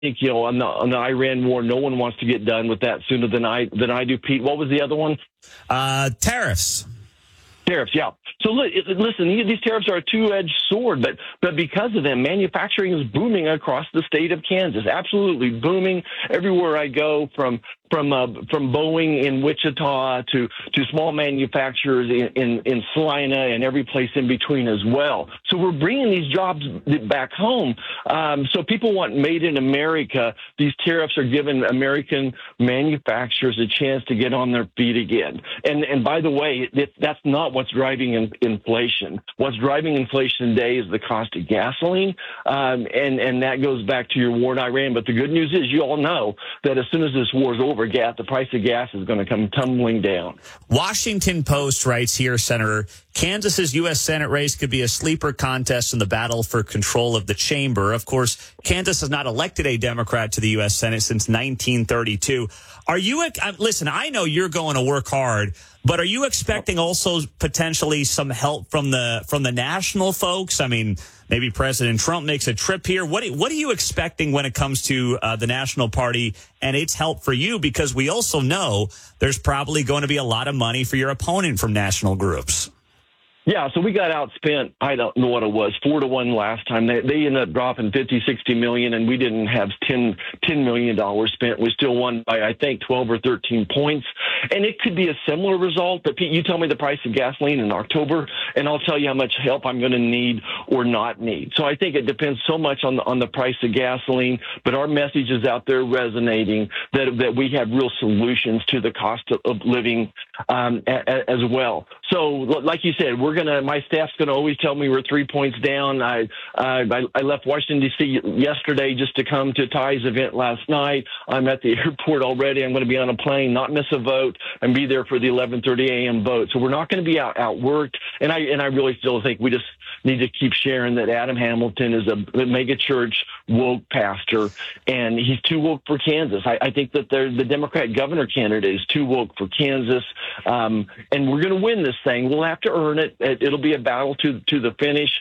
think, on the Iran war, no one wants to get done with that sooner than I do. Pete, what was the other one? Tariffs. Tariffs, yeah. So listen, these tariffs are a two-edged sword, but because of them, manufacturing is booming across the state of Kansas. Absolutely booming everywhere I go, from Boeing in Wichita to small manufacturers in Salina and every place in between as well. So we're bringing these jobs back home. So people want made in America. These tariffs are giving American manufacturers a chance to get on their feet again. And by the way, that's not what's driving inflation. What's driving inflation today is the cost of gasoline, and that goes back to your war in Iran. But the good news is, you all know that as soon as this war is over, the price of gas is going to come tumbling down. Washington Post writes here, Senator, Kansas's U.S. Senate race could be a sleeper contest in the battle for control of the chamber. Of course, Kansas has not elected a Democrat to the U.S. Senate since 1932. Are you, listen, I know you're going to work hard, but are you expecting also potentially some help from the national folks? I mean, maybe President Trump makes a trip here. What are you expecting when it comes to the National Party and its help for you? Because we also know there's probably going to be a lot of money for your opponent from national groups. Yeah, so we got outspent, I don't know what it was, 4-1 last time. They ended up dropping 50, 60 million, and we didn't have $10 million spent. We still won by, I think, 12 or 13 points. And it could be a similar result, but Pete, you tell me the price of gasoline in October, and I'll tell you how much help I'm going to need or not need. So I think it depends so much on the price of gasoline, but our message is out there resonating that we have real solutions to the cost of living as well. So like you said, my staff's going to always tell me we're 3 points down. I left Washington, D.C. yesterday just to come to Ty's event last night. I'm at the airport already. I'm going to be on a plane, not miss a vote, and be there for the 11:30 a.m. vote. So we're not going to be outworked. And I really still think we just need to keep sharing that Adam Hamilton is a mega church woke pastor, and he's too woke for Kansas. I think that the Democrat governor candidate is too woke for Kansas, and we're going to win this thing. We'll have to earn it. It'll be a battle to the finish.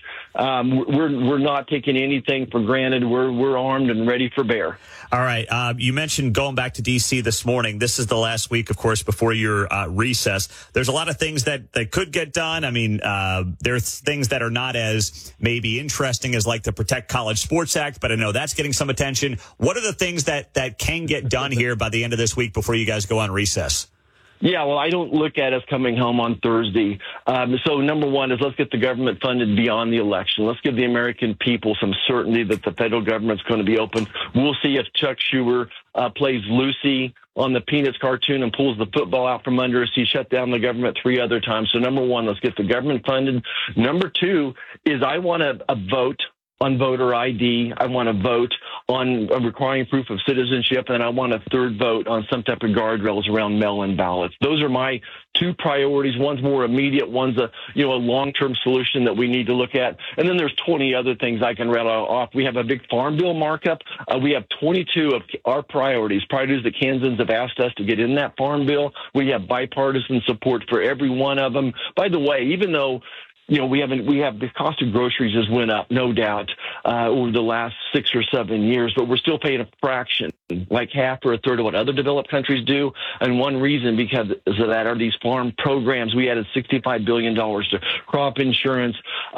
We're not taking anything for granted. We're armed and ready for bear. All right. You mentioned going back to D.C. this morning. This is the last week, of course, before your recess. There's a lot of things that could get done. I mean, there's things that are not as maybe interesting as like the Protect College Sports Act, but I know that's getting some attention. What are the things that can get done here by the end of this week before you guys go on recess? Yeah, well, I don't look at us coming home on Thursday. So number one is let's get the government funded beyond the election. Let's give the American people some certainty that the federal government's going to be open. We'll see if Chuck Schumer plays Lucy on the Peanuts cartoon and pulls the football out from under us. He shut down the government 3 other times. So number one, let's get the government funded. Number two is I want a vote on voter ID. I want to vote on requiring proof of citizenship, and I want a third vote on some type of guardrails around mail-in ballots. Those are my 2 priorities. One's more immediate. One's a long-term solution that we need to look at. And then there's 20 other things I can rattle off. We have a big farm bill markup. We have 22 of our priorities that Kansans have asked us to get in that farm bill. We have bipartisan support for every one of them. By the way, even though we have the cost of groceries has went up, no doubt, over the last 6 or 7 years, but we're still paying a fraction, like half or a third of what other developed countries do. And one reason because of that are these farm programs. We added $65 billion to crop insurance.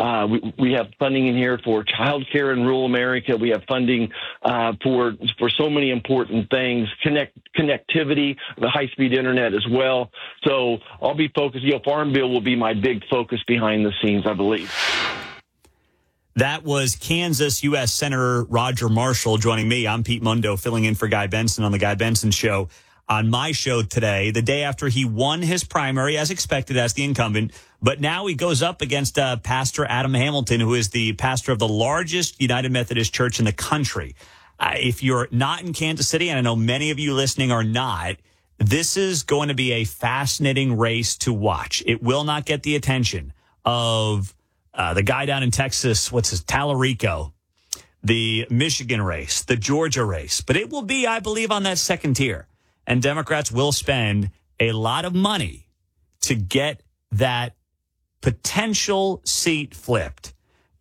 We have funding in here for child care in rural America. We have funding for so many important things, connectivity, the high-speed internet as well. So I'll be focused. Farm bill will be my big focus behind the scenes, I believe. That was Kansas U.S. Senator Roger Marshall joining me. I'm Pete Mundo, filling in for Guy Benson on The Guy Benson Show. On my show today, the day after he won his primary, as expected, as the incumbent, but now he goes up against Pastor Adam Hamilton, who is the pastor of the largest United Methodist Church in the country. If you're not in Kansas City, and I know many of you listening are not, this is going to be a fascinating race to watch. It will not get the attention of the guy down in Texas, Tallarico, the Michigan race, the Georgia race. But it will be, I believe, on that second tier. And Democrats will spend a lot of money to get that potential seat flipped.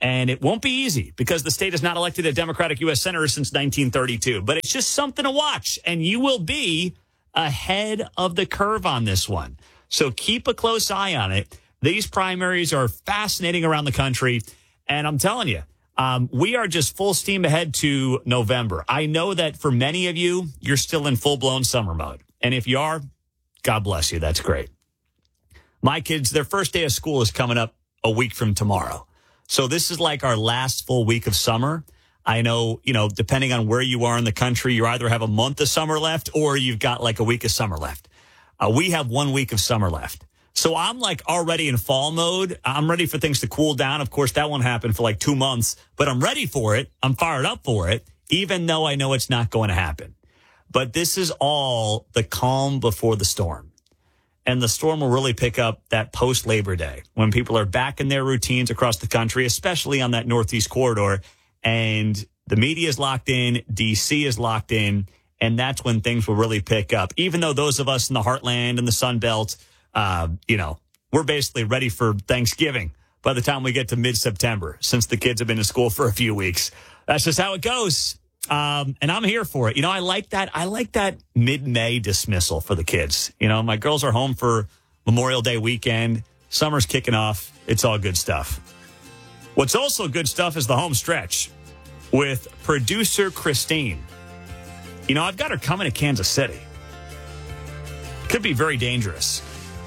And it won't be easy because the state has not elected a Democratic U.S. Senator since 1932. But it's just something to watch, and you will be ahead of the curve on this one. So keep a close eye on it. These primaries are fascinating around the country, and I'm telling you, we are just full steam ahead to November. I know that for many of you, you're still in full-blown summer mode. And if you are, God bless you. That's great. My kids, their first day of school is coming up a week from tomorrow. So this is like our last full week of summer. I know, depending on where you are in the country, you either have a month of summer left or you've got like a week of summer left. We have 1 week of summer left. So I'm like already in fall mode. I'm ready for things to cool down. Of course, that won't happen for like 2 months, but I'm ready for it. I'm fired up for it, even though I know it's not going to happen. But this is all the calm before the storm. And the storm will really pick up that post-Labor Day when people are back in their routines across the country, especially on that Northeast corridor. And the media is locked in, D.C. is locked in, and that's when things will really pick up. Even though those of us in the heartland and the Sun Belt, we're basically ready for Thanksgiving by the time we get to mid-September, since the kids have been in school for a few weeks. That's just how it goes. And I'm here for it. I like that mid-May dismissal for the kids. My girls are home for Memorial Day weekend. Summer's kicking off. It's all good stuff. What's also good stuff is the home stretch with producer Christine. I've got her coming to Kansas City. Could be very dangerous.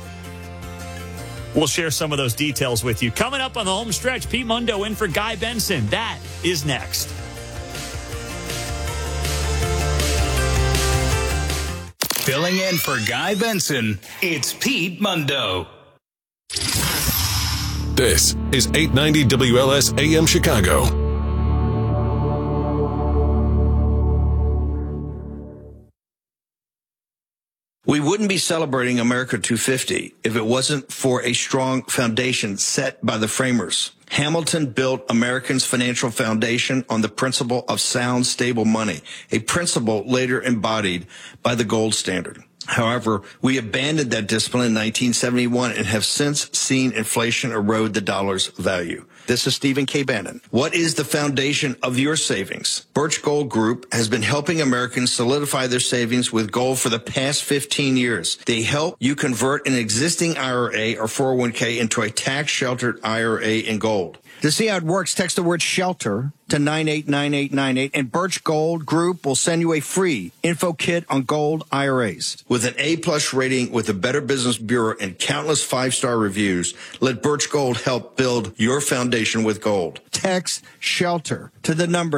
We'll share some of those details with you. Coming up on the home stretch, Pete Mundo in for Guy Benson. That is next. Filling in for Guy Benson, it's Pete Mundo. This is 890 WLS AM Chicago. We wouldn't be celebrating America 250 if it wasn't for a strong foundation set by the framers. Hamilton built Americans' financial foundation on the principle of sound, stable money, a principle later embodied by the gold standard. However, we abandoned that discipline in 1971 and have since seen inflation erode the dollar's value. This is Stephen K. Bannon. What is the foundation of your savings? Birch Gold Group has been helping Americans solidify their savings with gold for the past 15 years. They help you convert an existing IRA or 401k into a tax-sheltered IRA in gold. To see how it works, text the word SHELTER to 989898, and Birch Gold Group will send you a free info kit on gold IRAs. With an A-plus rating with the Better Business Bureau and countless 5-star reviews, let Birch Gold help build your foundation with gold. Text SHELTER to the number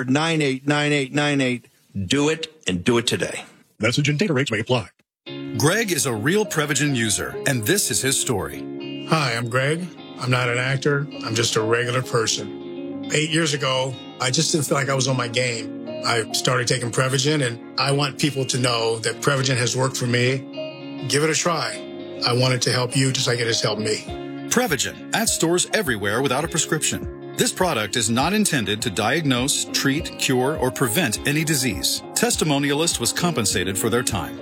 989898. Do it, and do it today. Message and data rates may apply. Greg is a real Prevagen user, and this is his story. Hi, I'm Greg. I'm not an actor. I'm just a regular person. 8 years ago, I just didn't feel like I was on my game. I started taking Prevagen, and I want people to know that Prevagen has worked for me. Give it a try. I want it to help you just like it has helped me. Prevagen, at stores everywhere without a prescription. This product is not intended to diagnose, treat, cure, or prevent any disease. Testimonialist was compensated for their time.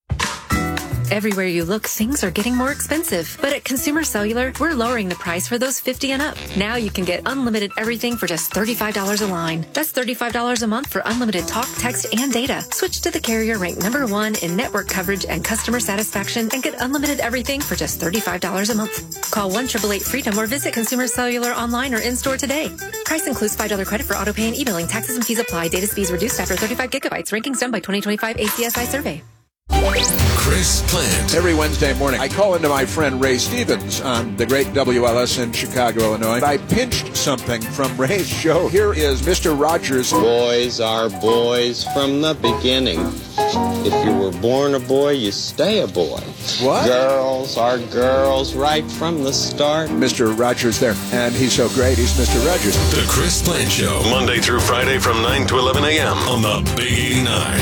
Everywhere you look, things are getting more expensive. But at Consumer Cellular, we're lowering the price for those 50 and up. Now you can get unlimited everything for just $35 a line. That's $35 a month for unlimited talk, text, and data. Switch to the carrier ranked #1 in network coverage and customer satisfaction and get unlimited everything for just $35 a month. Call 1-888-FREEDOM or visit Consumer Cellular online or in-store today. Price includes $5 credit for auto pay and e-billing. Taxes and fees apply. Data speeds reduced after 35 gigabytes. Rankings done by 2025 ACSI survey. Chris Plant. Every Wednesday morning, I call into my friend Ray Stevens on the great WLS in Chicago, Illinois. I pinched something from Ray's show. Here is Mr. Rogers. Boys are boys from the beginning. If you were born a boy, you stay a boy. What? Girls are girls right from the start. Mr. Rogers there, and he's so great, he's Mr. Rogers. The Chris Plant Show, Monday through Friday from 9 to 11 a.m. on the Big 89.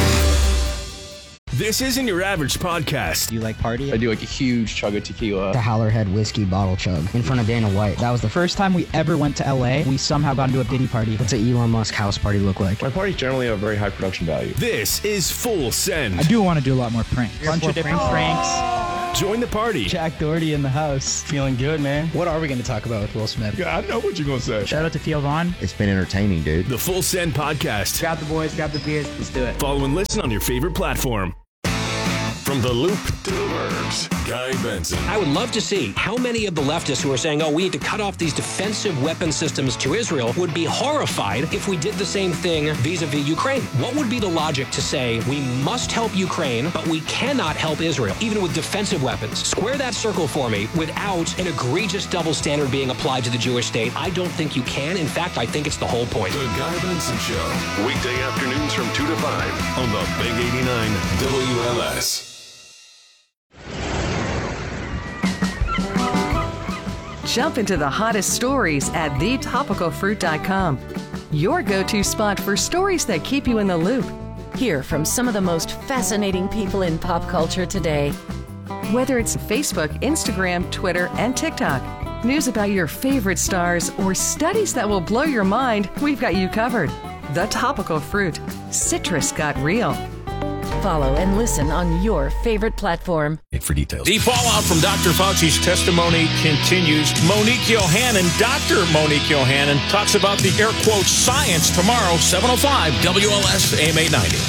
This isn't your average podcast. Do you like party? I do like a huge chug of tequila. The Howlerhead whiskey bottle chug in front of Dana White. That was the first time we ever went to LA. We somehow got into a Diddy party. What's an Elon Musk house party look like? My parties generally have a very high production value. This is Full Send. I do want to do a lot more pranks. Bunch of different pranks. Join the party. Jack Doherty in the house. Feeling good, man. What are we going to talk about with Will Smith? Yeah, I know what you're going to say. Shout out to Theo Vaughn. It's been entertaining, dude. The Full Send Podcast. Grab the boys, grab the beers. Let's do it. Follow and listen on your favorite platform. From the Loop to the Burbs, Guy Benson. I would love to see how many of the leftists who are saying, we need to cut off these defensive weapon systems to Israel would be horrified if we did the same thing vis-a-vis Ukraine. What would be the logic to say we must help Ukraine, but we cannot help Israel, even with defensive weapons? Square that circle for me without an egregious double standard being applied to the Jewish state. I don't think you can. In fact, I think it's the whole point. The Guy Benson Show. Weekday afternoons from 2 to 5 on the Big 89 WLS. Jump into the hottest stories at thetopicalfruit.com. Your go-to spot for stories that keep you in the loop. Hear from some of the most fascinating people in pop culture today. Whether it's Facebook, Instagram, Twitter, and TikTok, news about your favorite stars, or studies that will blow your mind, we've got you covered. The Topical Fruit. Citrus got real. Follow and listen on your favorite platform. For details. The fallout from Dr. Fauci's testimony continues. Monique Yohannan, Dr. Monique Yohannan, talks about the air quotes science tomorrow, 7:05 WLS AM 890.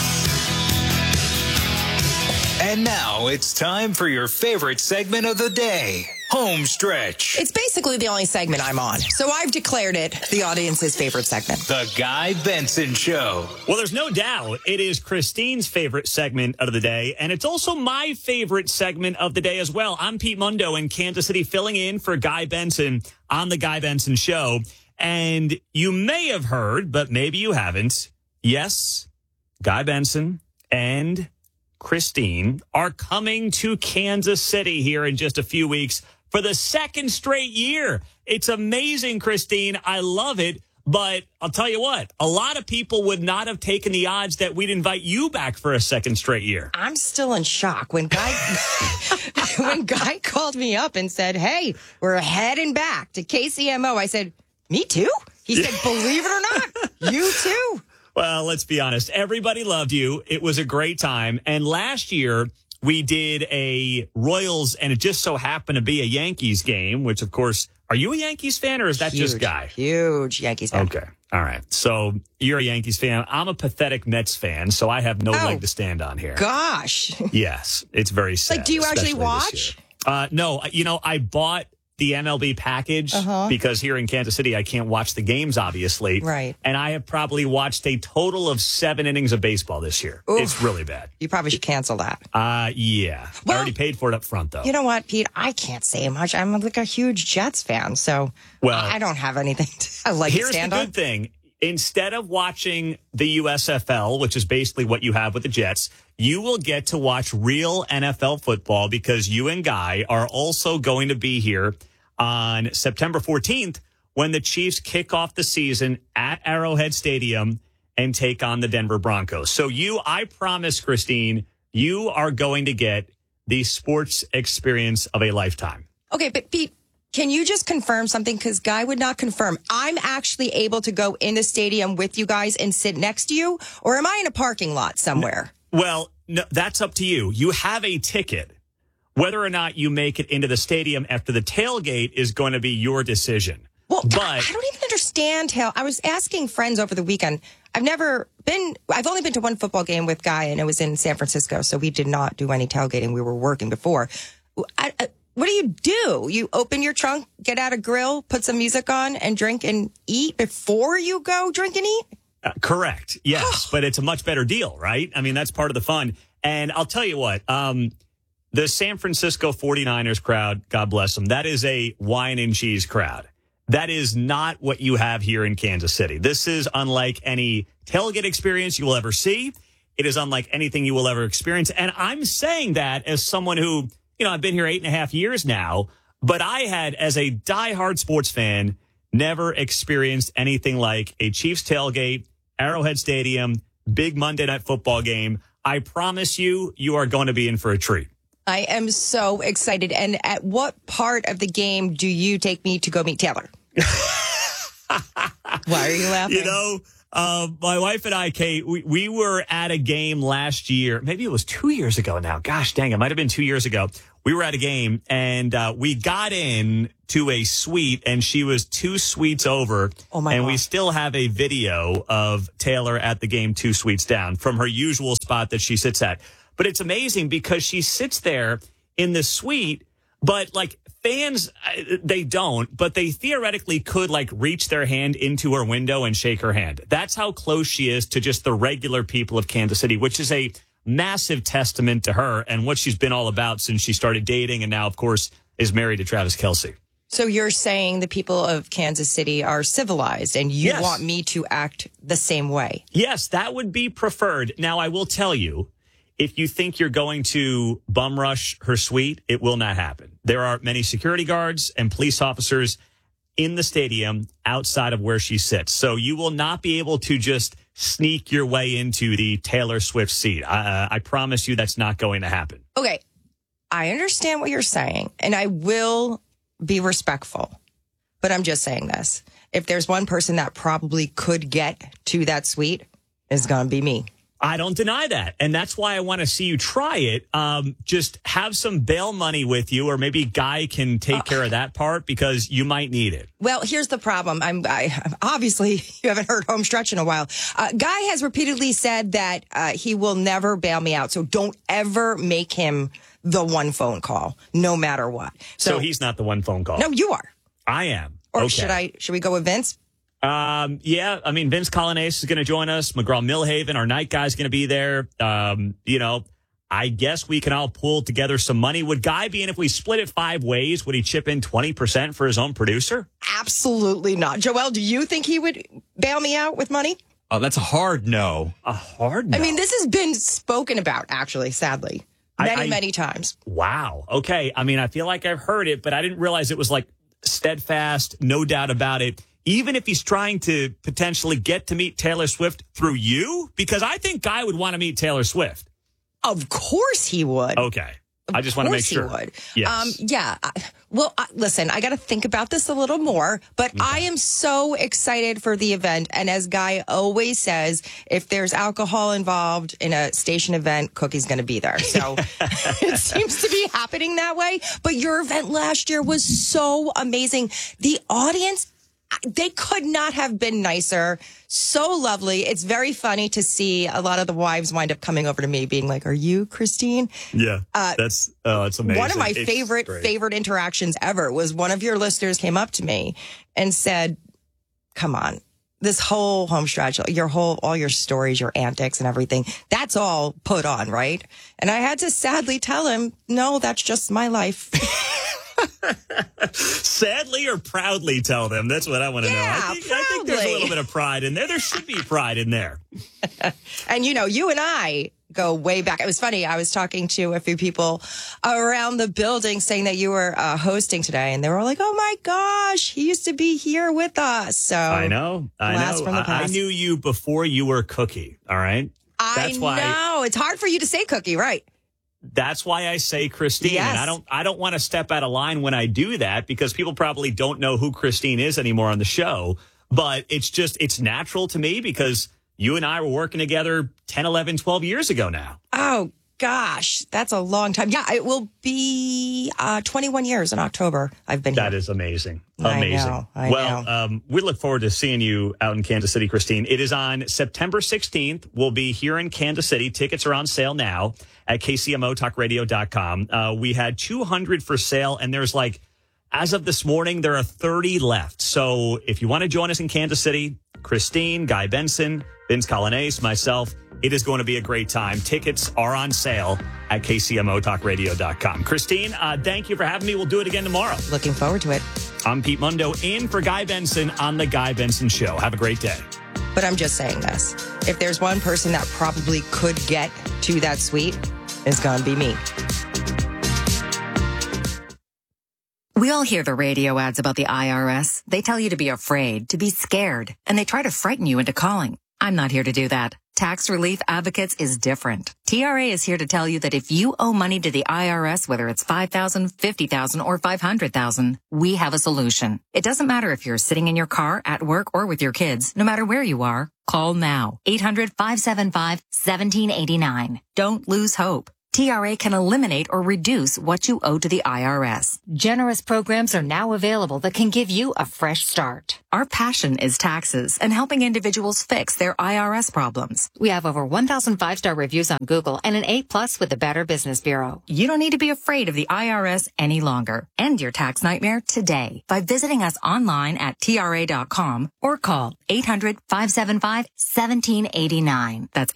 And now it's time for your favorite segment of the day, Home Stretch. It's basically the only segment I'm on, so I've declared it the audience's favorite segment. The Guy Benson Show. Well, there's no doubt it is Christine's favorite segment of the day, and it's also my favorite segment of the day as well. I'm Pete Mundo in Kansas City, filling in for Guy Benson on the Guy Benson Show. And you may have heard, but maybe you haven't. Yes, Guy Benson and Christine are coming to Kansas City here in just a few weeks for the second straight year. It's amazing, Christine. I love it. But I'll tell you what, a lot of people would not have taken the odds that we'd invite you back for a second straight year. I'm still in shock. When Guy called me up and said, hey, we're heading back to KCMO, I said, me too? He said, believe it or not, you too. Well, let's be honest. Everybody loved you. It was a great time. And last year, we did a Royals, and it just so happened to be a Yankees game, which, of course, are you a Yankees fan, or is that just Guy? Huge Yankees fan. Okay. All right. So you're a Yankees fan. I'm a pathetic Mets fan, so I have no leg to stand on here. Gosh. Yes. It's very sad. Like, do you actually watch? No. I bought the MLB package because here in Kansas City, I can't watch the games, obviously. Right. And I have probably watched a total of 7 innings of baseball this year. Oof. It's really bad. You probably should cancel that. Yeah. Well, I already paid for it up front, though. You know what, Pete? I can't say much. I'm like a huge Jets fan, so I don't have anything to stand on. Here's the good thing. Instead of watching the USFL, which is basically what you have with the Jets, you will get to watch real NFL football because you and Guy are also going to be here on September 14th when the Chiefs kick off the season at Arrowhead Stadium and take on the Denver Broncos. So I promise, Christine, you are going to get the sports experience of a lifetime. Okay, but Pete, can you just confirm something? Because Guy would not confirm. I'm actually able to go in the stadium with you guys and sit next to you, or am I in a parking lot somewhere? Well, no, that's up to you. You have a ticket. Whether or not you make it into the stadium after the tailgate is going to be your decision. Well, I don't even understand how. I was asking friends over the weekend. I've only been to one football game with Guy, and it was in San Francisco, so we did not do any tailgating. We were working before. What do? You open your trunk, get out a grill, put some music on, and drink and eat before you go drink and eat? Correct. Yes, but it's a much better deal, right? I mean, that's part of the fun. And I'll tell you what, the San Francisco 49ers crowd, God bless them, that is a wine and cheese crowd. That is not what you have here in Kansas City. This is unlike any tailgate experience you will ever see. It is unlike anything you will ever experience. And I'm saying that as someone who, I've been here 8.5 years now, but I had, as a diehard sports fan, never experienced anything like a Chiefs tailgate, Arrowhead Stadium, big Monday Night Football game. I promise you, you are going to be in for a treat. I am so excited. And at what part of the game do you take me to go meet Taylor? Why are you laughing? My wife and I, Kate, we were at a game last year. Maybe it was 2 years ago now. Gosh dang, it might have been 2 years ago. We were at a game, and we got in to a suite, and she was 2 suites over. Oh my and God. we still have a video of Taylor at the game 2 suites down from her usual spot that she sits at. But it's amazing because she sits there in the suite, but like fans, they don't, but they theoretically could like reach their hand into her window and shake her hand. That's how close she is to just the regular people of Kansas City, which is a massive testament to her and what she's been all about since she started dating and now, of course, is married to Travis Kelce. So you're saying the people of Kansas City are civilized and you Yes. want me to act the same way? Yes, that would be preferred. Now, I will tell you, if you think you're going to bum rush her suite, it will not happen. There are many security guards and police officers in the stadium outside of where she sits. So you will not be able to just sneak your way into the Taylor Swift seat. I promise you that's not going to happen. Okay, I understand what you're saying, and I will be respectful, but I'm just saying this. If there's one person that probably could get to that suite, it's going to be me. I don't deny that. And that's why I want to see you try it. Just have some bail money with you, or maybe Guy can take care of that part because you might need it. Well, here's the problem. I obviously, you haven't heard home stretch in a while. Guy has repeatedly said that he will never bail me out. So don't ever make him the one phone call, no matter what. So he's not the one phone call. No, you are. I am. Or Okay. should we go with Vince? Yeah, I mean, Vince Colonnese is going to join us. McGraw-Milhaven, our night guy's going to be there. I guess we can all pull together some money. Would Guy be in if we split it 5 ways? Would he chip in 20% for his own producer? Absolutely not. Joel, do you think he would bail me out with money? Oh, that's a hard no. A hard no? I mean, this has been spoken about, actually, sadly, many times. Wow. Okay. I mean, I feel like I've heard it, but I didn't realize it was like steadfast, no doubt about it. Even if he's trying to potentially get to meet Taylor Swift through you? Because I think Guy would want to meet Taylor Swift. Of course he would. Okay. I just want to make sure. Of course he Yes. would. Yeah. Well, listen, I got to think about this a little more, but I am so excited for the event. And as Guy always says, if there's alcohol involved in a station event, Cookie's going to be there. So it seems to be happening that way. But your event last year was so amazing. The audience, they could not have been nicer. So lovely. It's very funny to see a lot of the wives wind up coming over to me being like, "Are you Christine?" Yeah. It's amazing. One of my It's favorite interactions ever was one of your listeners came up to me and said, "Come on, this whole home stretch, all your stories, your antics and everything, that's all put on, right?" And I had to sadly tell him, "No, that's just my life." Sadly or proudly tell them? That's what I want to know. I think there's a little bit of pride in there. There should be pride in there. And, you and I go way back. It was funny. I was talking to a few people around the building saying that you were hosting today. And they were like, "Oh, my gosh, he used to be here with us." So I know. I knew you before you were Cookie. All right. I know. It's hard for you to say Cookie, right? That's why I say Christine. Yes. And I don't want to step out of line when I do that because people probably don't know who Christine is anymore on the show. But it's natural to me because you and I were working together 10, 11, 12 years ago now. Oh, gosh. That's a long time. Yeah, it will be 21 years in October I've been here. That is amazing. Amazing. I know. We look forward to seeing you out in Kansas City, Christine. It is on September 16th. We'll be here in Kansas City. Tickets are on sale now at KCMOTalkRadio.com. We had 200 for sale, and there's as of this morning, there are 30 left. So if you want to join us in Kansas City, Christine, Guy Benson, Vince Colonnese, myself, it is going to be a great time. Tickets are on sale at KCMOTalkRadio.com. Christine, thank you for having me. We'll do it again tomorrow. Looking forward to it. I'm Pete Mundo in for Guy Benson on The Guy Benson Show. Have a great day. But I'm just saying this. If there's one person that probably could get to that suite, it's going to be me. We all hear the radio ads about the IRS. They tell you to be afraid, to be scared, and they try to frighten you into calling. I'm not here to do that. Tax Relief Advocates is different. TRA is here to tell you that if you owe money to the IRS, whether it's $5,000, $50,000, or $500,000, we have a solution. It doesn't matter if you're sitting in your car, at work, or with your kids. No matter where you are, call now. 800-575-1789. Don't lose hope. TRA can eliminate or reduce what you owe to the IRS. Generous programs are now available that can give you a fresh start. Our passion is taxes and helping individuals fix their IRS problems. We have over 1,000 5-star reviews on Google and an A+ with the Better Business Bureau. You don't need to be afraid of the IRS any longer. End your tax nightmare today by visiting us online at TRA.com or call 800-575-1789. That's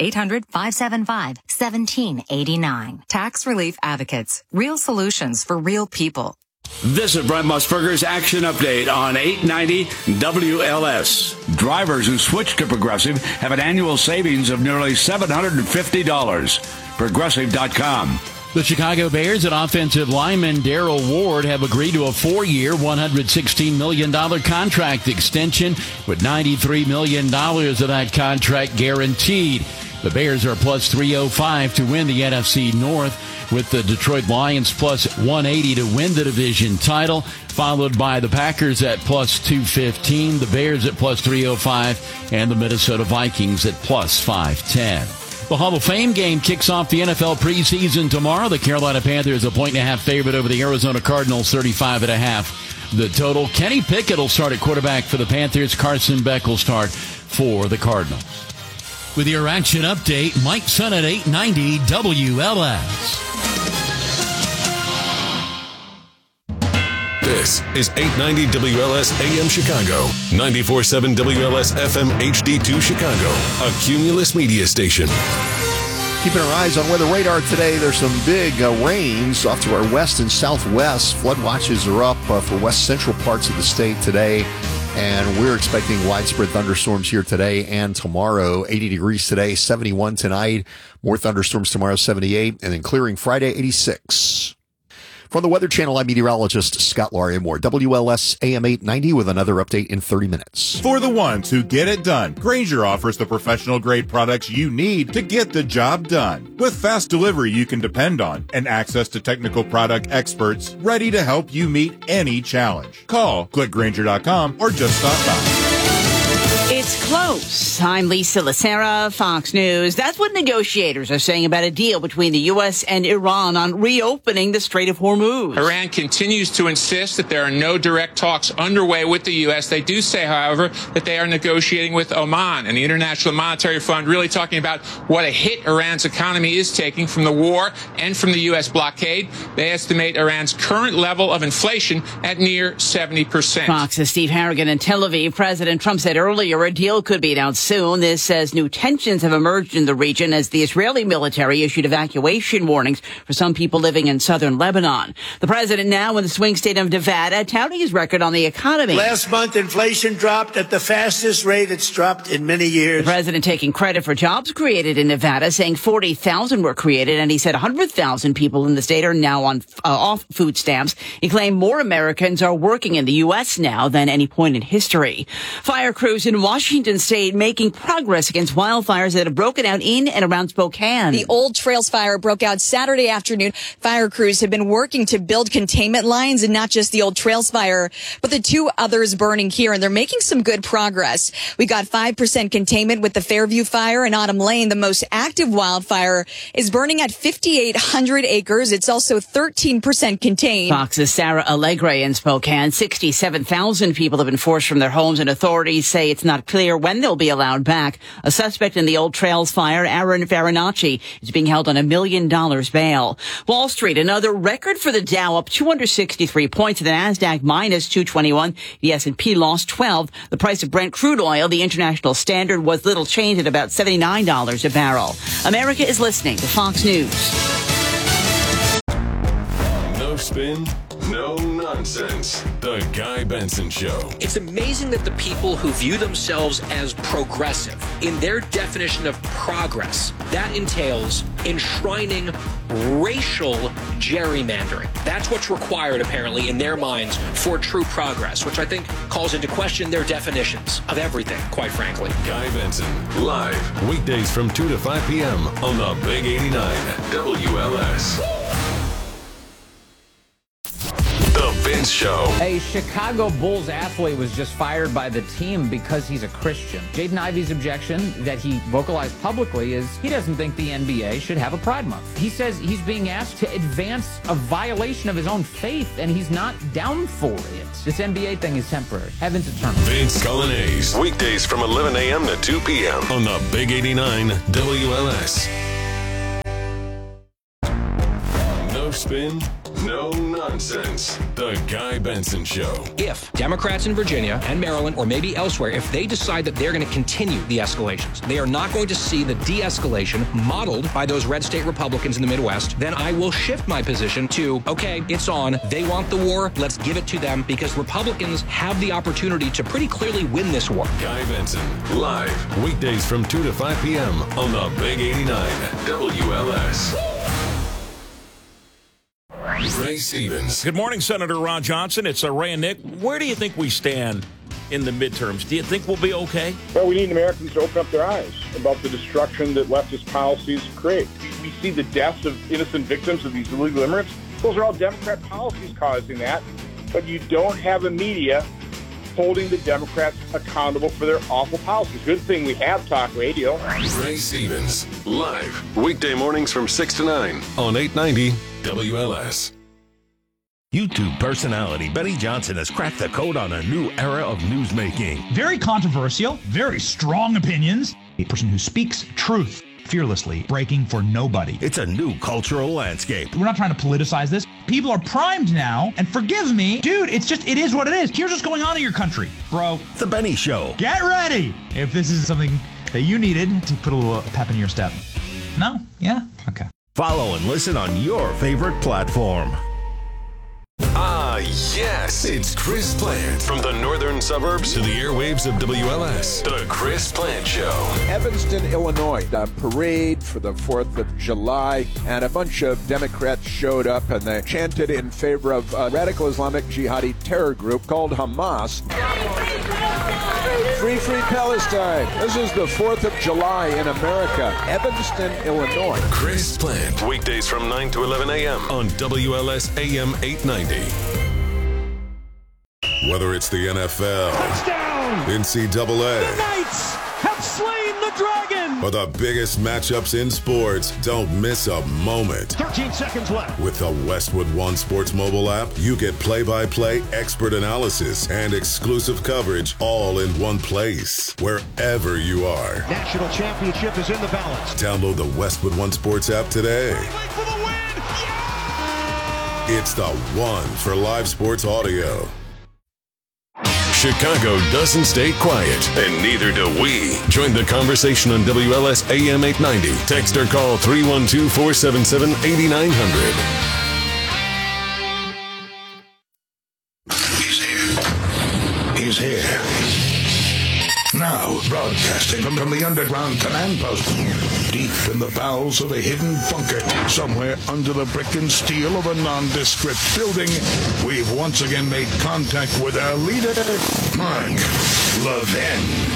800-575-1789. Tax Relief Advocates. Real solutions for real people. This is Brent Musburger's Action Update on 890 WLS. Drivers who switch to Progressive have an annual savings of nearly $750. Progressive.com. The Chicago Bears and offensive lineman Darryl Ward have agreed to a 4-year, $116 million contract extension with $93 million of that contract guaranteed. The Bears are plus 305 to win the NFC North, with the Detroit Lions plus 180 to win the division title, followed by the Packers at plus 215, the Bears at plus 305, and the Minnesota Vikings at plus 510. The Hall of Fame game kicks off the NFL preseason tomorrow. The Carolina Panthers a 1.5 favorite over the Arizona Cardinals, 35.5. The total. Kenny Pickett will start at quarterback for the Panthers. Carson Beck will start for the Cardinals. With your Action Update, Mike Sun at 890 WLS. This is 890 WLS AM Chicago, 94.7 WLS FM HD2 Chicago, a Cumulus media station. Keeping our eyes on weather radar today, there's some big rains off to our west and southwest. Flood watches are up for west central parts of the state today, and we're expecting widespread thunderstorms here today and tomorrow. 80 degrees today, 71 tonight. More thunderstorms tomorrow, 78, and then clearing Friday, 86. From the Weather Channel, I'm meteorologist Scott Larimore. WLS AM 890 with another update in 30 minutes. For the ones who get it done, Grainger offers the professional-grade products you need to get the job done. With fast delivery you can depend on and access to technical product experts ready to help you meet any challenge. Call, click Grainger.com, or just stop by. It's close. I'm Lisa Lacera, Fox News. That's what negotiators are saying about a deal between the U.S. and Iran on reopening the Strait of Hormuz. Iran continues to insist that there are no direct talks underway with the U.S. They do say, however, that they are negotiating with Oman and the International Monetary Fund, really talking about what a hit Iran's economy is taking from the war and from the U.S. blockade. They estimate Iran's current level of inflation at near 70%. Fox's Steve Harrigan in Tel Aviv. President Trump said earlier a deal could be announced soon. This says new tensions have emerged in the region as the Israeli military issued evacuation warnings for some people living in southern Lebanon. The president now in the swing state of Nevada touting his record on the economy. Last month, inflation dropped at the fastest rate it's dropped in many years. The president taking credit for jobs created in Nevada, saying 40,000 were created, and he said 100,000 people in the state are now on off food stamps. He claimed more Americans are working in the U.S. now than any point in history. Fire crews in Washington State making progress against wildfires that have broken out in and around Spokane. The Old Trails fire broke out Saturday afternoon. Fire crews have been working to build containment lines, and not just the Old Trails fire, but the two others burning here, and they're making some good progress. We got 5% containment with the Fairview fire, and Autumn Lane, the most active wildfire, is burning at 5,800 acres. It's also 13% contained. Fox's Sarah Allegre in Spokane. 67,000 people have been forced from their homes, and authorities say it's not clear when they'll be allowed back. A suspect in the Old Trails fire, Aaron Farinacci, is being held on $1 million bail. Wall Street, another record for the Dow, up 263 points. The Nasdaq minus 221. The S&P lost 12. The price of Brent crude oil, the international standard, was little changed at about $79 a barrel. America is listening to Fox News. No spin, no nonsense. The Guy Benson Show. It's amazing that the people who view themselves as progressive, in their definition of progress, that entails enshrining racial gerrymandering. That's what's required, apparently, in their minds for true progress, which I think calls into question their definitions of everything, quite frankly. Guy Benson, live, weekdays from 2 to 5 p.m. on the Big 89 WLS. The Vince Show. A Chicago Bulls athlete was just fired by the team because he's a Christian. Jaden Ivey's objection that he vocalized publicly is he doesn't think the NBA should have a Pride Month. He says he's being asked to advance a violation of his own faith, and he's not down for it. This NBA thing is temporary. Heaven's eternal. Vince Coglianese. Weekdays from 11 a.m. to 2 p.m. on the Big 89 WLS. No spin, no nonsense. The Guy Benson Show. If Democrats in Virginia and Maryland, or maybe elsewhere, if they decide that they're going to continue the escalations, they are not going to see the de-escalation modeled by those red state Republicans in the Midwest, then I will shift my position to, okay, it's on. They want the war. Let's give it to them, because Republicans have the opportunity to pretty clearly win this war. Guy Benson, live, weekdays from 2 to 5 p.m. on the Big 89 WLS. Ray Stevens. Good morning, Senator Ron Johnson. It's Ray and Nick. Where do you think we stand in the midterms? Do you think we'll be okay? Well, we need Americans to open up their eyes about the destruction that leftist policies create. We see the deaths of innocent victims of these illegal immigrants. Those are all Democrat policies causing that. But you don't have a media holding the Democrats accountable for their awful policies. Good thing we have talk radio. Ray Stevens, live, weekday mornings from 6 to 9 on 890 WLS. YouTube personality Benny Johnson has cracked the code on a new era of newsmaking. Very controversial, very strong opinions. A person who speaks truth fearlessly, breaking for nobody. It's a new cultural landscape. We're not trying to politicize this. People are primed now, and forgive me, dude, it is what it is. Here's what's going on in your country, bro. The Benny Show. Get ready if this is something that you needed to put a little pep in your step. No? Yeah? Okay. Follow and listen on your favorite platform. Ah, yes, it's Chris Plant. From the northern suburbs to the airwaves of WLS, the Chris Plant Show. Evanston, Illinois, a parade for the 4th of July, and a bunch of Democrats showed up and they chanted in favor of a radical Islamic jihadi terror group called Hamas. Free, free Palestine. This is the 4th of July in America. Evanston, Illinois. Chris Plant, weekdays from 9 to 11 a.m. on WLS AM 890. Whether it's the NFL, touchdown, NCAA, the Knights have slain the dragon, or the biggest matchups in sports, don't miss a moment. 13 seconds left. With the Westwood One Sports mobile app, you get play-by-play, expert analysis, and exclusive coverage all in one place, wherever you are. National championship is in the balance. Download the Westwood One Sports app today. For the win! Yeah! It's the one for live sports audio. Chicago doesn't stay quiet, and neither do we. Join the conversation on WLS AM 890. Text or call 312-477-8900. He's here. Now, broadcasting from the underground command post, deep in the bowels of a hidden bunker, somewhere under the brick and steel of a nondescript building, we've once again made contact with our leader, Mark Levin.